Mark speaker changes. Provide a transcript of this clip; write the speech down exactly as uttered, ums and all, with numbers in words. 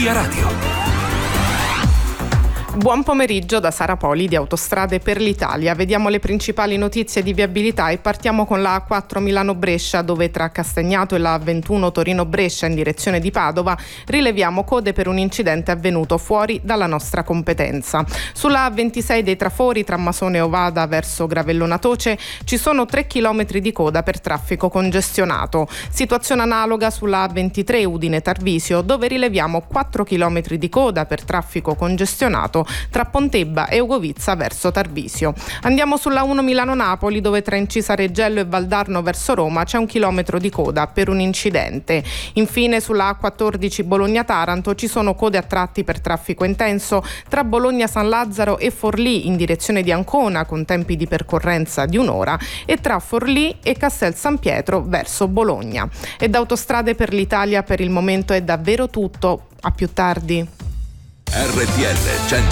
Speaker 1: Via Radio.
Speaker 2: Buon pomeriggio da Sara Poli di Autostrade per l'Italia. Vediamo le principali notizie di viabilità e partiamo con la A quattro Milano-Brescia, dove tra Castagnato e la A ventuno Torino-Brescia in direzione di Padova rileviamo code per un incidente avvenuto fuori dalla nostra competenza. Sulla A ventisei dei Trafori tra Masone e Ovada verso Gravellona Toce ci sono tre chilometri di coda per traffico congestionato. Situazione analoga sulla A ventitré Udine Tarvisio, dove rileviamo quattro chilometri di coda per traffico congestionato tra Pontebba e Ugovizza verso Tarvisio. Andiamo sulla uno Milano-Napoli, dove tra Incisa Reggello e Valdarno verso Roma c'è un chilometro di coda per un incidente. Infine sulla A quattordici Bologna-Taranto ci sono code a tratti per traffico intenso tra Bologna-San Lazzaro e Forlì in direzione di Ancona con tempi di percorrenza di un'ora e tra Forlì e Castel San Pietro verso Bologna. E da Autostrade per l'Italia per il momento è davvero tutto. A più tardi.
Speaker 1: R T L